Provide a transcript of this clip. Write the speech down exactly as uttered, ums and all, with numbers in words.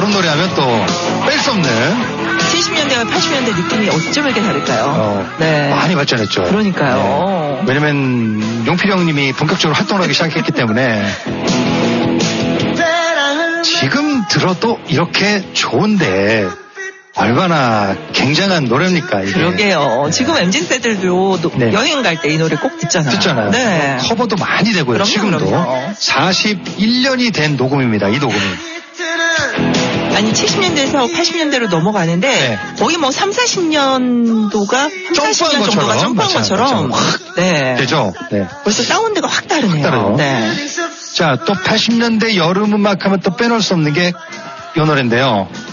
여름 노래하면 또 뺄 수 없는 칠십 년대와 팔십 년대 느낌이 어쩜 이렇게 다를까요? 어, 네. 많이 발전했죠. 그러니까요. 네. 왜냐면 용필 형님이 본격적으로 활동을 하기 시작했기 때문에 지금 들어도 이렇게 좋은데 얼마나 굉장한 노래입니까 이게. 그러게요. 네. 지금 엠지 세대들도 네. 여행 갈 때 이 노래 꼭 듣잖아요. 듣잖아요. 네. 커버도 많이 되고요. 그럼요, 지금도 그럼요. 사십일 년이 된 녹음입니다. 이 녹음이. 아니 칠십 년대에서 팔십 년대로 넘어가는데 네. 거의 뭐 삼, 사십 년도가 삼, 사십 년 정도가 점프한 것처럼 확 네. 되죠. 네. 벌써 사운드가 확 다르네요. 확 다르죠. 네. 자, 또 팔십 년대 여름 음악 하면 또 빼놓을 수 없는 게 이 노래인데요.